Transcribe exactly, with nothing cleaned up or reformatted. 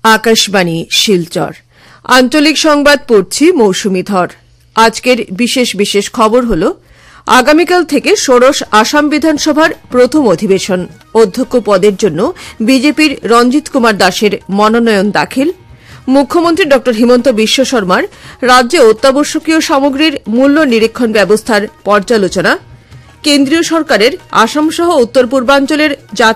আকাশবাণী শিলচর আঞ্চলিক সংবাদ পড়ছি মৌসুমী ধর। আজকের বিশেষ বিশেষ খবর হল আগামীকাল থেকে ষোড়শ আসাম বিধানসভার প্রথম অধিবেশন, অধ্যক্ষ পদের জন্য বিজেপির রঞ্জিত কুমার দাসের মনোনয়ন দাখিল, মুখ্যমন্ত্রী ড হিমন্ত বিশ্ব শর্মার রাজ্যে অত্যাবশ্যকীয় সামগ্রীর মূল্য নিরীক্ষণ ব্যবস্থার পর্যালোচনা, কেন্দ্রীয় সরকারের আসামসহ উত্তর পূর্বাঞ্চলের